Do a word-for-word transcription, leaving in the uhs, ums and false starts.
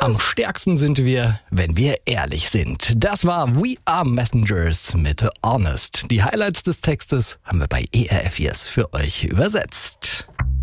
Am stärksten sind wir, wenn wir ehrlich sind. Das war We Are Messengers mit Honest. Die Highlights des Textes haben wir bei E R F Yes für euch übersetzt.